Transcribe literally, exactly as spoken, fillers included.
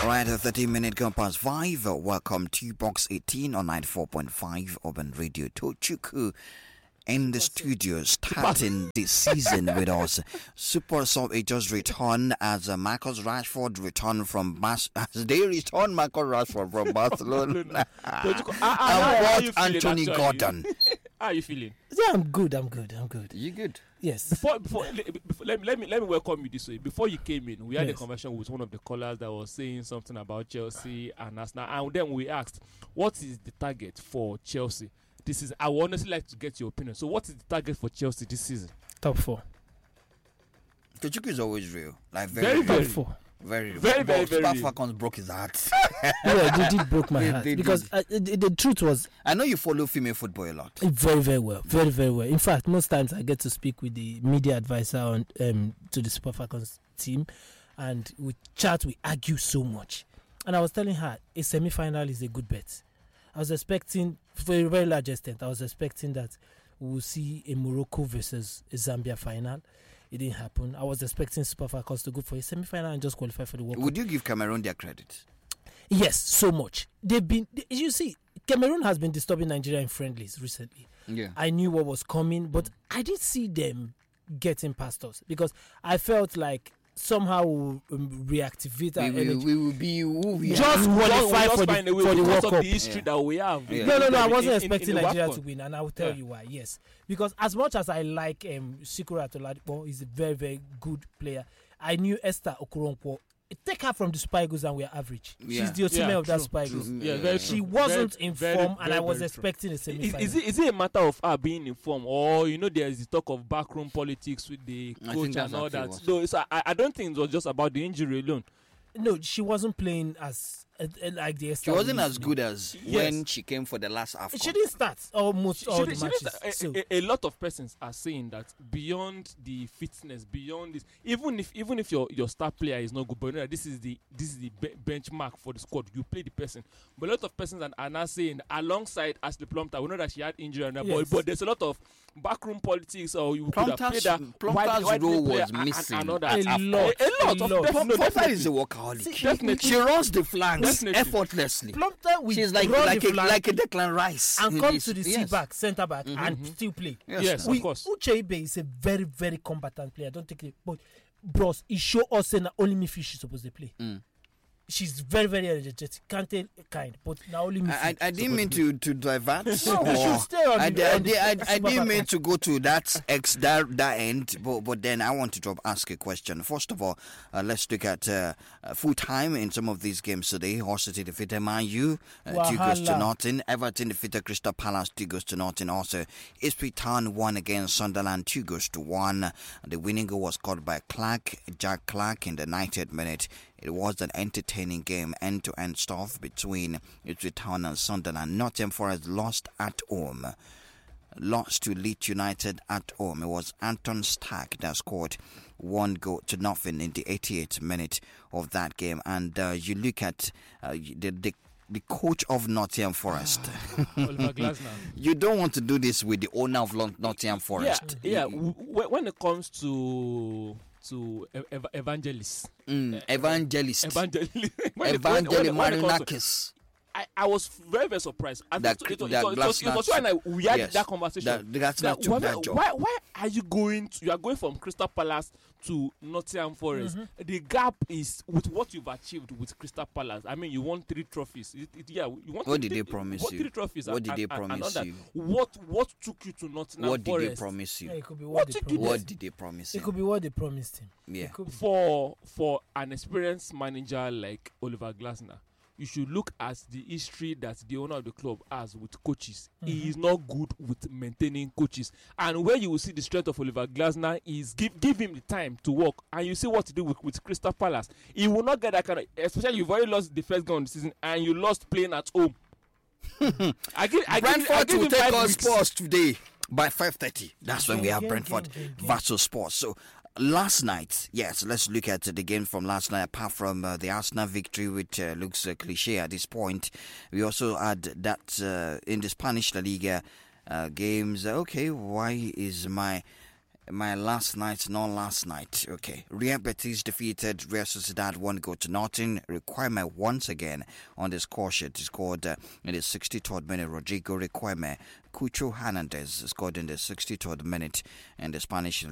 All right, a thirty minute gone past five. Uh, welcome to Box eighteen on ninety-four point five Urban Radio. Tochuku in the studio starting this season with us. Super Sub it just returned as uh, Marcus Rashford returned from Bas- as they returned Marcus Rashford from Barcelona. And what Anthony Gordon. How are you feeling? Yeah, I'm good. I'm good. I'm good. You good? Yes. Before, before, before let, me, let me let me welcome you this way. Before you came in, we had Yes. a conversation with one of the callers that was saying something about Chelsea and Arsenal, and then we asked, "What is the target for Chelsea this season?" I would honestly like to get your opinion. So, what is the target for Chelsea this season? Top four. Tochuku is always real. Like Very, very, very. Top four. very, real. Very, very, But very Super real. Falcons broke his heart. Yeah, they did broke my They- heart they because did. uh, the, the truth was I know you follow female football a lot. very, very well, very, very well. In fact, most times I get to speak with the media advisor on um to the Super Falcons team, and we chat, we argue so much. And I was telling her a semi-final is a good bet. I was expecting, for a very large extent, I was expecting that we will see a Morocco versus a Zambia final. It didn't happen. I was expecting Super Falcons to go for a semi-final and just qualify for the World Cup. Would you give Cameroon their credit? Yes, so much. They've been, you see, Cameroon has been disturbing Nigeria in friendlies recently. Yeah. I knew what was coming, but I didn't see them getting past us because I felt like somehow we'll um, reactivate our We will, energy. we will be who we Just are. We qualify just for the- find a way for the because World of Cup. the history Yeah. that we have. Yeah. No, no, no. I wasn't In- in- expecting in the Nigeria WAFCON. to win, and I will tell Yeah. you why. Yes, because as much as I like um, Shikura Atoladipo, he's a very, very good player. I knew Esther Okoronkwo. Take her from the Super Eagles and we're average. Yeah. She's the Osimhen Yeah, of that true, Super true. Eagles. Yeah, very She true. wasn't Very, in very, form, and very, I was very true. expecting a Is, semi-final. is, it, is it a matter of her being in form, or you know there is the talk of backroom politics with the I think coach that's and all what it that? was. No, it's, I, I don't think it was just about the injury alone. No, she wasn't playing as uh, uh, like the. She wasn't as good as Yes. when she came for the last AFCON. She didn't start almost She- all she the did- she matches. did- a, so a, a lot of persons are saying that beyond the fitness, beyond this, even if even if your, your star player is not good, but you know that this is the this is the be- benchmark for the squad. You play the person, but a lot of persons are, are now saying alongside Ashley Plumpton, we know that she had injury and that, Yes. but, but there's a lot of backroom politics, or you could have played Plumpton's, that. Plumpton's wide- role wide player was and- and- missing. and all that. A at lot, a, a lot a of lot. def- Plum- no, Plumpton is a definitely. workaholic. Definitely. She runs the flanks Definitely. effortlessly. Plumpton will She's like run like the a, flank like a Declan Rice. and in come this- to the yes. C back, centre back, and still play. Yes, Yes. sir. Of We, course. Uche Ibe is a very, very combatant player. Don't take it, but bros, he show us saying that only midfield she's supposed to play. Mm. She's very, very energetic, can't tell kind, but now only midfield. I, I didn't mean to, to divert. No, we or- should stay on I, the- I, on the I, I, I Super didn't mean Falcons. to go to that ex that, that end, but but then I want to drop ask a question. First of all, uh, let's look at uh, uh, full time in some of these games today. Hull City defeated Man U, uh, two goes to Wahala. nothing. Everton defeated Crystal Palace, two goes to nothing. Also, Ipswich Town won against Sunderland, two goes to one. The winning goal was scored by Clark, Jack Clark, in the ninetieth minute. It was an entertaining game, end-to-end stuff between Ipswich Town and Sunderland. Nottingham Forest lost at home. Lost to Leeds United at home. It was Anton Stark that scored one goal to nothing in the eighty-eighth minute of that game. And uh, you look at uh, the, the the coach of Nottingham Forest. Oliver Glasner. You don't want to do this with the owner of Lon- Nottingham Forest. Yeah, yeah. W- w- when it comes to to ev- ev- evangelists, Mm, evangelist. evangelist, when it- when- Evangeli when- when it comes to- Marinakis. I, I was very very surprised. And That- it, was- that it, was- it, was- it was Glasner- when I, we had yes, that conversation. that- Glasner that took why, that job. why why are you going to, you are going from Crystal Palace to Nottingham Forest? The gap is with what you've achieved with Crystal Palace. I mean, you won three trophies. It, it, yeah, you won What three, did they promise what you? Three trophies. What and, did they and- and- and promise all that. you? What what took you to Nottingham What did Forest? they promise Yeah, you? it could be What what, they did you promised. What did they promise It you? could be what they promised him. Yeah. It could be. for for an experienced manager like Oliver Glasner, you should look at the history that the owner of the club has with coaches. He is not good with maintaining coaches, and where you will see the strength of Oliver Glasner is give give him the time to work, and you see what to do with, with Crystal Palace. He will not get that kind of, especially you've already lost the first game of the season and you lost playing at home. I give I give, I Brentford give will him take five on weeks. Spurs today by five thirty. That's when we have Game, Brentford game, game, game. versus Spurs. So last night, yes, let's look at the game from last night. Apart from uh, the Arsenal victory, which uh, looks uh, cliche at this point, we also had that uh, in the Spanish La Liga uh, games. Okay, why is my My last night, not last night. Okay. Real Betis defeated Real Sociedad one goal to nothing. Requirement once again on the score sheet. He scored uh, in the sixty-third minute. Rodrigo Requirement. Cucho Hernandez scored in the sixty-third minute, and the Spanish